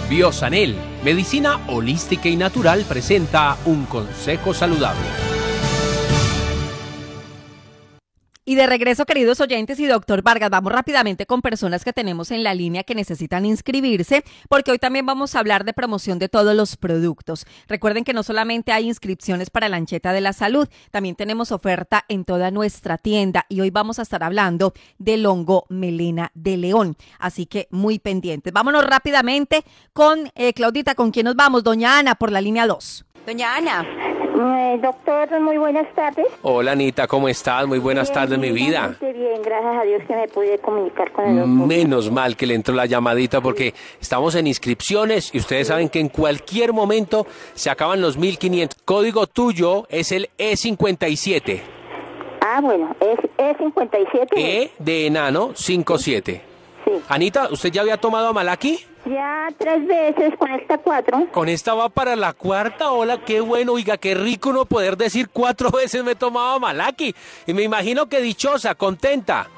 Biosanel, medicina holística y natural, presenta un consejo saludable. Y de regreso, queridos oyentes y doctor Vargas, vamos rápidamente con personas que tenemos en la línea que necesitan inscribirse, porque hoy también vamos a hablar de promoción de todos los productos. Recuerden que no solamente hay inscripciones para la Ancheta de la Salud, también tenemos oferta en toda nuestra tienda y hoy vamos a estar hablando del hongo melena de león, así que muy pendientes. Vámonos rápidamente con Claudita, ¿con quién nos vamos? Doña Ana, por la línea 2. Doña Ana. Doctor, muy buenas tardes. Hola Anita, ¿cómo estás? Muy buenas tardes, mi vida. Bien, gracias a Dios que me pude comunicar con el doctor. Menos mal que le entró la llamadita porque estamos en inscripciones y ustedes saben que en cualquier momento se acaban los 1.500. Código tuyo es el E57. Ah, bueno, es E57. E de enano 57. Sí. Anita, ¿usted ya había tomado Amalaki? Ya 3 veces, con esta 4. Con esta va para la cuarta ola, qué bueno, oiga, qué rico uno poder decir 4 veces me he tomado Amalaki. Y me imagino que dichosa, contenta.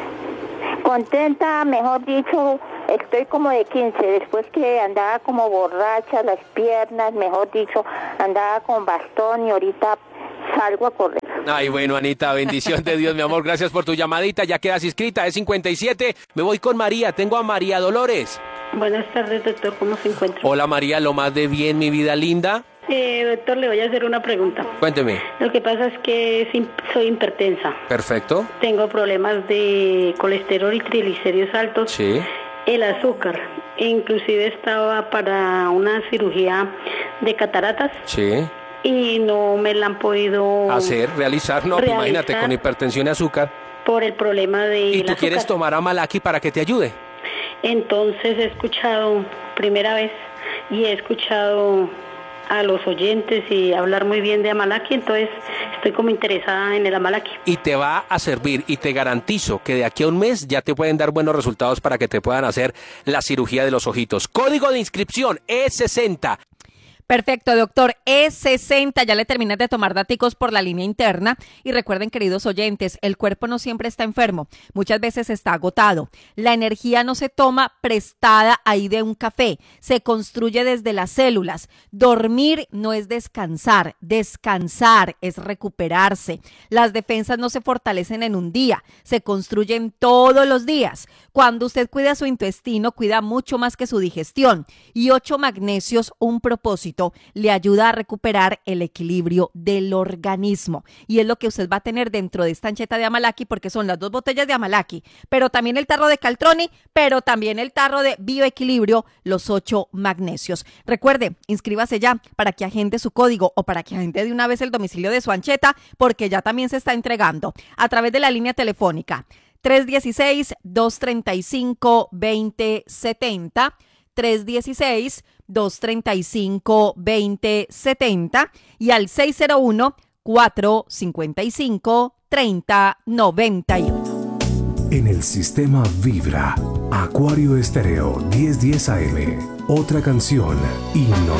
Contenta, mejor dicho, estoy como de 15, después que andaba como borracha, las piernas, mejor dicho, andaba con bastón y ahorita salgo a correr. Ay, bueno, Anita, bendición de Dios, mi amor, gracias por tu llamadita, ya quedas inscrita, es 57. Me voy con María, tengo a María Dolores. Buenas tardes, doctor, ¿cómo se encuentra? Hola María, lo más de bien, mi vida linda. Doctor, le voy a hacer una pregunta. Cuénteme. Lo que pasa es que soy hipertensa. Perfecto. Tengo problemas de colesterol y triglicéridos altos. Sí. El azúcar. Inclusive estaba para una cirugía de cataratas. Sí. Y no me la han podido realizar, no, realizar, imagínate, con hipertensión y azúcar. Por el problema de ¿Y tú azúcar. quieres tomar Amalaki para que te ayude? Entonces he escuchado, primera vez, y he escuchado a los oyentes y hablar muy bien de Amalaki, entonces estoy como interesada en el Amalaki. Y te va a servir y te garantizo que de aquí a un mes ya te pueden dar buenos resultados para que te puedan hacer la cirugía de los ojitos. Código de inscripción E60. Perfecto, doctor. E60, ya le terminas de tomar daticos por la línea interna. Y recuerden, queridos oyentes, el cuerpo no siempre está enfermo. Muchas veces está agotado. La energía no se toma prestada ahí de un café. Se construye desde las células. Dormir no es descansar. Descansar es recuperarse. Las defensas no se fortalecen en un día. Se construyen todos los días. Cuando usted cuida su intestino, cuida mucho más que su digestión. Y 8 magnesios, un propósito, le ayuda a recuperar el equilibrio del organismo. Y es lo que usted va a tener dentro de esta ancheta de Amalaki, porque son las 2 botellas de Amalaki, pero también el tarro de Caltroni, pero también el tarro de Bioequilibrio, los 8 magnesios. Recuerde, inscríbase ya para que agende su código o para que agende de una vez el domicilio de su ancheta, porque ya también se está entregando a través de la línea telefónica 316-235-2070, 316-235-2070 y al 601-455-3091. En el sistema Vibra, Acuario Estéreo 1010 AM, otra canción y no